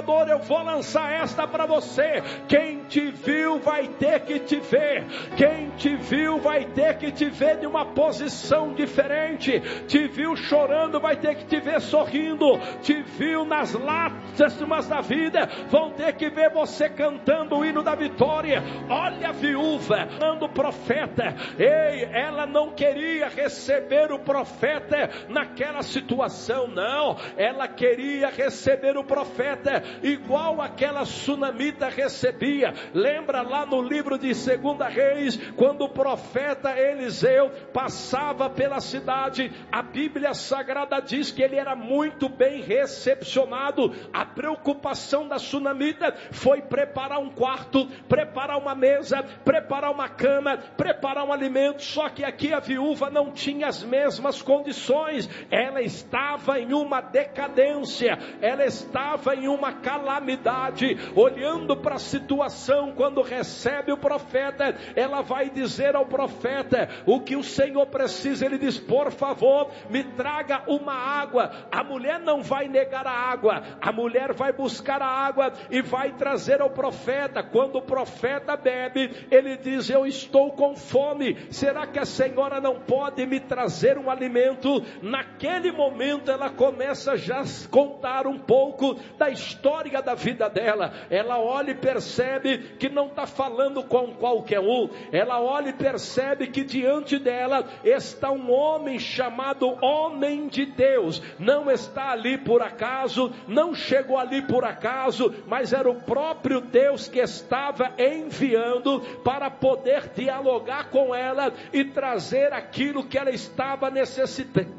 pregador, eu vou lançar esta para você: quem te viu vai ter que te ver. Quem te viu vai ter que te ver de uma posição diferente. Te viu chorando, vai ter que te ver sorrindo. Te viu nas lágrimas da vida, vão ter que ver você cantando o hino da vitória. Olha a viúva, dando profeta. Ei, ela não queria receber o profeta naquela situação, não. Ela queria receber o profeta igual aquela sunamita recebia. Lembra lá no livro de 2 Reis, quando o profeta Eliseu passava pela cidade, a Bíblia Sagrada diz que ele era muito bem recepcionado. A preocupação da sunamita foi preparar um quarto, preparar uma mesa, preparar uma cama, preparar um alimento. Só que aqui a viúva não tinha as mesmas condições. Ela estava em uma decadência, ela estava em uma calamidade. Olhando para a situação, quando recebe o profeta, ela vai dizer ao profeta o que o Senhor precisa. Ele diz: por favor, me traga uma água. A mulher não vai negar a água, a mulher vai buscar a água e vai trazer ao profeta. Quando o profeta bebe, ele diz: eu estou com fome, será que a senhora não pode me trazer um alimento? Naquele momento ela começa já a contar um pouco da história da vida dela. Ela olha e percebe que não está falando com qualquer um. Ela olha e percebe que diante dela está um homem chamado homem de Deus. Não está ali por acaso, não chegou ali por acaso, mas era o próprio Deus que estava enviando para poder dialogar com ela e trazer aquilo que ela estava necessitando.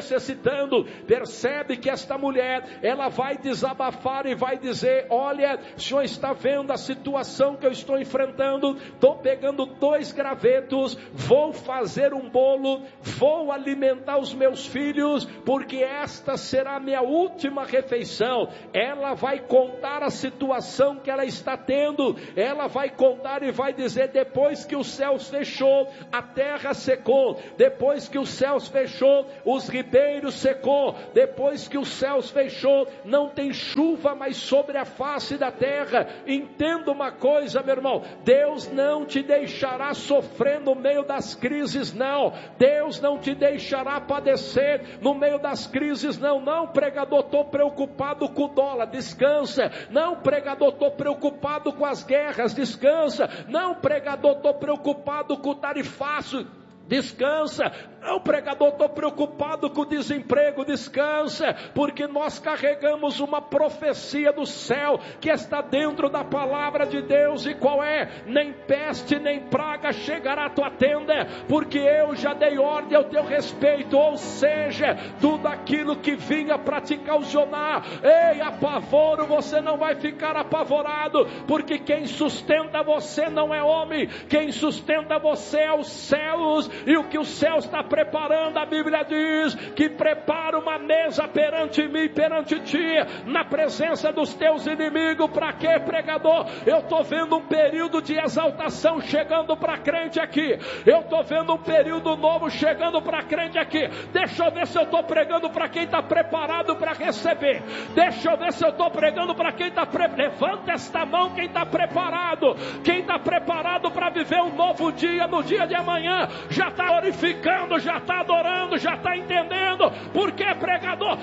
Percebe que esta mulher, ela vai desabafar e vai dizer: olha, o senhor está vendo a situação que eu estou enfrentando, estou pegando 2 gravetos, vou fazer um bolo, vou alimentar os meus filhos, porque esta será a minha última refeição. Ela vai contar a situação que ela está tendo, ela vai contar e vai dizer: depois que os céus fechou, a terra secou, depois que os céus fechou, os ribeiros secou, depois que os céus fechou, não tem chuva mais sobre a face da terra. Entenda uma coisa, meu irmão: Deus não te deixará sofrer no meio das crises, não. Deus não te deixará padecer no meio das crises, não. Não, pregador, estou preocupado com o dólar, descansa. Não, pregador, estou preocupado com as guerras, descansa. Não, pregador, estou preocupado com o tarifaço, descansa. Não, pregador, estou preocupado com o desemprego, descansa, porque nós carregamos uma profecia do céu que está dentro da palavra de Deus. E qual é? Nem peste nem praga chegará à tua tenda, porque eu já dei ordem ao teu respeito. Ou seja, tudo aquilo que vinha para te causar, ei, apavoro, você não vai ficar apavorado, porque quem sustenta você não é homem, quem sustenta você é os céus. E o que o céu está preparando, a Bíblia diz que prepara uma mesa perante mim, perante ti, na presença dos teus inimigos. Para quê, pregador? Eu estou vendo um período de exaltação chegando para crente aqui. Eu estou vendo um período novo chegando para crente aqui. Deixa eu ver se eu estou pregando para quem está preparado para receber. Deixa eu ver se eu estou pregando para quem está preparado. Levanta esta mão quem está preparado. Quem está preparado para viver um novo dia no dia de amanhã. Já está glorificando, já está adorando, já está entendendo. Por que, pregador?